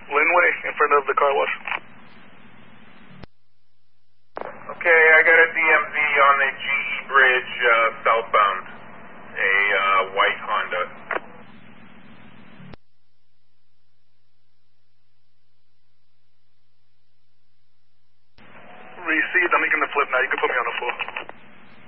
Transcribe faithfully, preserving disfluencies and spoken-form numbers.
Linway, in front of the car wash. Okay, I got a D M V on the G E Bridge, uh, southbound. A, uh, white Honda. Received. I'm making the flip now. You can put me on the floor.